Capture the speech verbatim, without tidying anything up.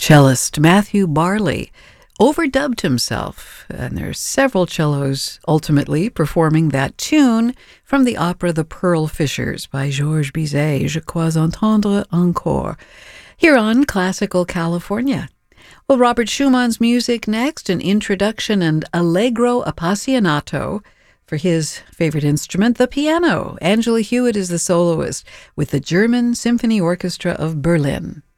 Cellist Matthew Barley overdubbed himself, and there's several cellos ultimately performing that tune from the opera The Pearl Fishers by Georges Bizet, Je crois entendre encore, here on Classical California. Well, Robert Schumann's music next, an introduction and Allegro Appassionato for his favorite instrument, the piano. Angela Hewitt is the soloist with the German Symphony Orchestra of Berlin.